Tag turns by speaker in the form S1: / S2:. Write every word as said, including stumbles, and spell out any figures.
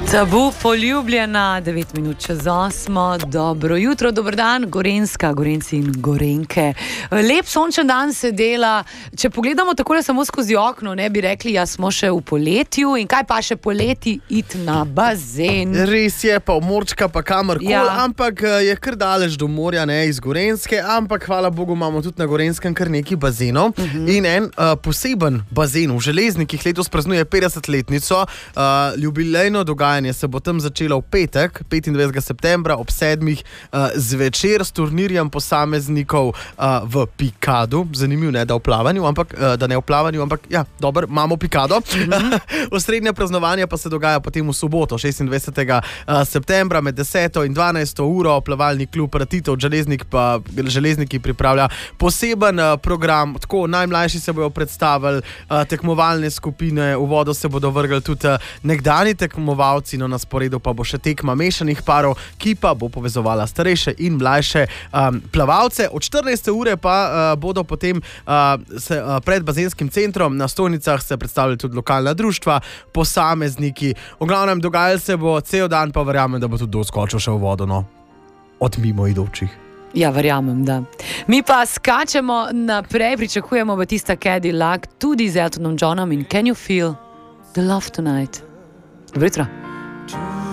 S1: Tabu poljubljena, devet minut čez osmo, dobro jutro, dober dan, Gorenjska, Gorenjci in Gorenjke. Lep sončen dan se dela, če pogledamo takole samo skozi okno, ne bi rekli, ja smo še v poletju in kaj pa še poleti, iti na bazen.
S2: Res je, pa v morčka, pa kamorkoli,
S1: Ja.
S2: ampak je kar daleč do morja, ne, iz Gorenjske, ampak hvala Bogu imamo tudi na Gorenjskem kar nekaj bazenov in en uh, poseben bazen v Železnikih letos praznuje petdesetletnico, uh, jubilejno dogajanje se bo tam začelo v petek, petindvajsetega septembra ob sedmih uh, zvečer s turnirjem posameznikov uh, v pikadu. Zanimivo, ne, da v plavanju, ampak uh, da ne v plavanju, ampak ja, dobro, imamo pikado. Mm-hmm. Osrednje praznovanje pa se dogaja potem v soboto, šestindvajsetega septembra med deseto in dvanajsto uro. Plavalni klub Ratitev Železnik pa Železniki pripravlja poseben uh, program, tako najmlajši se bojo predstavili, uh, tekmovalne skupine, v vodo se bodo vrgli tudi uh, nekdani tekmovalci, no na sporedu pa bo še tekma mešanih parov, ki pa bo povezovala starejše in mlajše um, plavalce. Od štirinajste ure pa uh, bodo potem uh, se, uh, pred bazenskim centrom na stojnicah se predstavljali tudi lokalna društva, posamezniki. V glavnem dogajalo se bo cel dan, pa verjamem, da bo tudi doskočil še v vodo, no, od mimoidočih.
S1: Ja, verjamem, da. Mi pa skačemo naprej, pričakujemo Batista Cadillac, tudi z Eltonom Johnom in Can You Feel the Love Tonight. Dobro jutro.